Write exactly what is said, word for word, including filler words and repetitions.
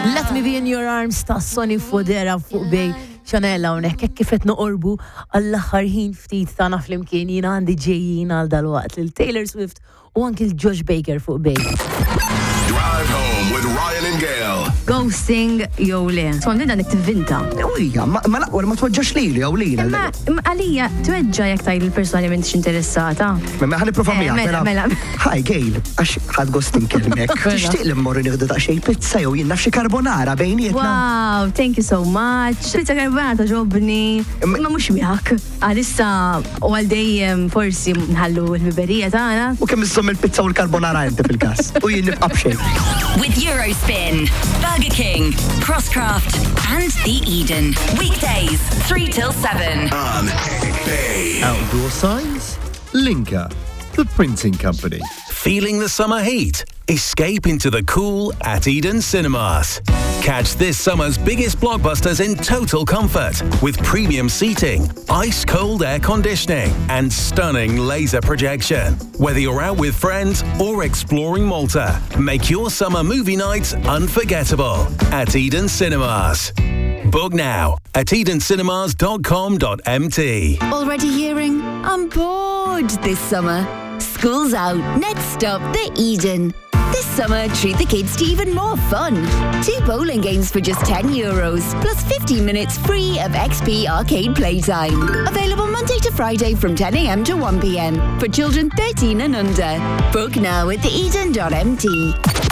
Let me be in your arms ta' Sonny Fodera fuq bej Chanel hawnhekk hekk kif qed noqorbu għall-aħħar ħin ftit tagħna flimkien jiena għandi ġejjin għal dalwaqt lil Taylor Swift u anke l-Josh Baker fuq bej. Drive home with Ryan and Gail. Ghosting jew le. Skondi dan it-tinvinta. Ewija, ma laqwa ma tweġġax lili jew lina. Ma għalija tweġġa jekk tgħid il-persuna li m'intix interessata. Ma ħalli prova miegħek. Mela, mela. Hi Gail, għax ħad ghosting kelmek. Tixtieq li mmorru nieħdu daqsxejn pizza jew jien naf xi carbonara bejnietna. Wow, thank you so much. Pizza carbonara ġobni. Ma mhux miegħek. Għalissa u għal dejjem forsi nħallu l-biberija tagħna. U kemm issom il-pizza u l-carbonara inti fil-każ. U jien nibqa' b'xejn. With Eurospin, Burger King, Crosscraft, and the Eden. Weekdays, three till seven. On Bay. Outdoor signs? Linka, the printing company. Feeling the summer heat? Escape into the cool at Eden Cinemas. Catch this summer's biggest blockbusters in total comfort with premium seating, ice-cold air conditioning, and stunning laser projection. Whether you're out with friends or exploring Malta, make your summer movie nights unforgettable at Eden Cinemas. Book now at eden cinemas dot com dot m t. Already hearing? I'm bored this summer. School's out. Next stop, the Eden. This summer, treat the kids to even more fun. Two bowling games for just ten euros, plus fifteen minutes free of X P arcade playtime. Available Monday to Friday from ten a m to one p m for children thirteen and under. Book now at the eden dot m t.